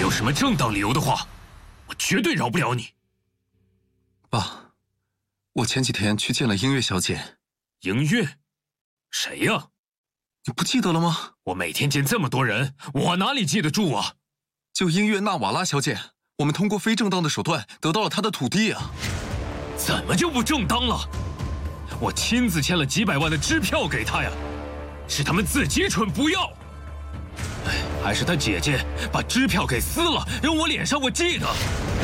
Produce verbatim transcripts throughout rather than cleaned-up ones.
有什么正当理由的话，我绝对饶不了你。 爸，我前几天去见了音乐小姐。 音乐？谁呀？ 你不记得了吗？ 我每天见这么多人，我哪里记得住啊？ 就音乐纳瓦拉小姐，我们通过非正当的手段得到了她的土地啊。 怎么就不正当了？我亲自签了几百万的支票给她呀，是他们自己蠢不要。哎，还是她姐姐把支票给撕了，扔我脸上，我记得。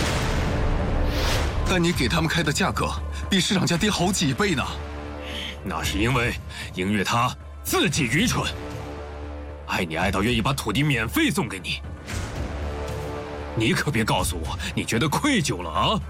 但你给他们开的价格比市场价低好几倍呢。 那是因为音乐他自己愚蠢，爱你爱到愿意把土地免费送给你。你可别告诉我你觉得愧疚了啊！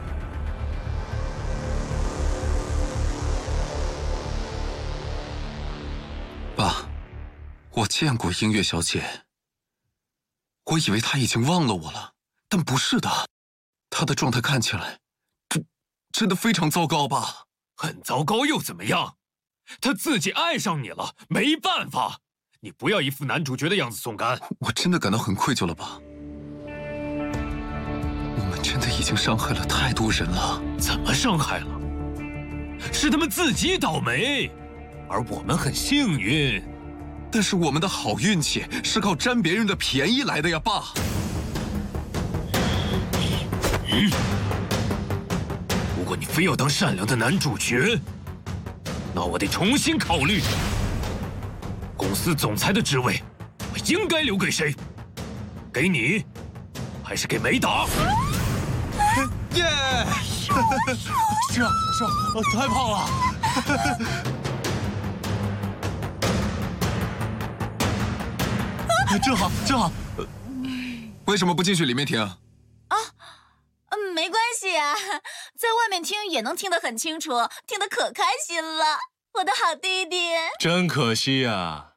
爸，我见过音乐小姐，我以为她已经忘了我了，但不是的，她的状态看起来，真真的非常糟糕吧？ 很糟糕又怎么样？她自己爱上你了，没办法。你不要一副男主角的样子，宋干。 我真的感到很愧疚了吧？我们真的已经伤害了太多人了。 怎么伤害了？是他们自己倒霉，而我们很幸运。 但是我们的好运气是靠占别人的便宜来的呀，爸。 嗯，如果你非要当善良的男主角，那我得重新考虑，公司总裁的职位，我应该留给谁？给你，还是给梅达？ 耶！是啊是啊，太棒了！正好正好，为什么不进去里面听？ 啊，嗯，没关系啊，在外面听也能听得很清楚，听得可开心了。我的好弟弟， 真可惜啊，